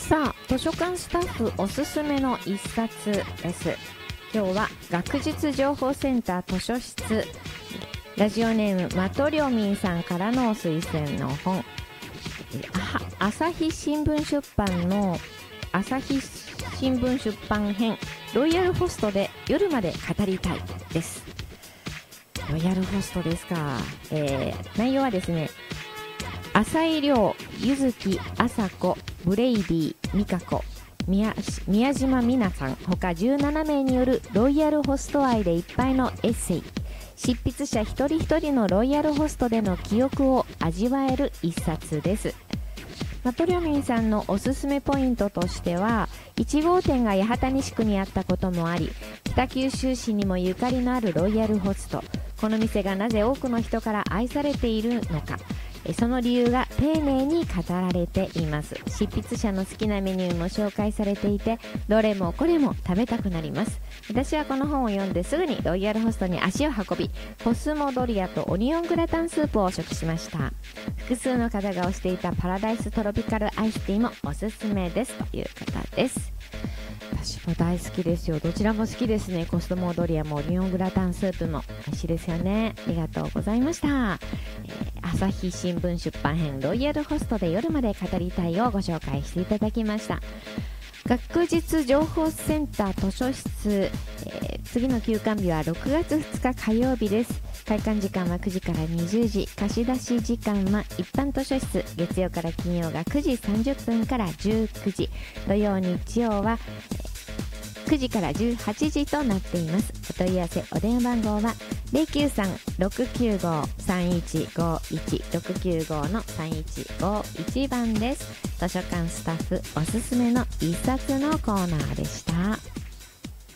さあ、図書館スタッフおすすめの一冊です。今日は学術情報センター図書室、ラジオネームマトリョミンさんからの推薦の本、朝日新聞出版の朝日新聞出版編ロイヤルホストで夜まで語りたいです。ロイヤルホストですか。内容はですね、浅井亮、柚木麻子、ブレイディ、美香子、宮島美奈さん他17名によるロイヤルホスト愛でいっぱいのエッセイ。執筆者一人一人のロイヤルホストでの記憶を味わえる一冊です。マトリョミンさんのおすすめポイントとしては、1号店が八幡西区にあったこともあり、北九州市にもゆかりのあるロイヤルホスト、この店がなぜ多くの人から愛されているのか、その理由が丁寧に語られています。執筆者の好きなメニューも紹介されていて、どれもこれも食べたくなります。私はこの本を読んですぐにロイヤルホストに足を運び、コスモドリアとオニオングラタンスープを食しました。複数の方が推していたパラダイストロピカルアイスティーもおすすめですという方です。私も大好きですよ。どちらも好きですね。コスモドリアもオニオングラタンスープも美味しいですよね。ありがとうございました。朝日新聞出版編ロイヤルホストで夜まで語りたいをご紹介していただきました。学術情報センター図書室、次の休館日は6月2日火曜日です。開館時間は9時から20時、貸し出し時間は一般図書室、月曜から金曜が9時30分から19時、土曜日曜は9時から18時となっています。お問い合わせお電話番号は 093-695-3151 695-3151 番です。図書館スタッフおすすめの一冊のコーナーでした。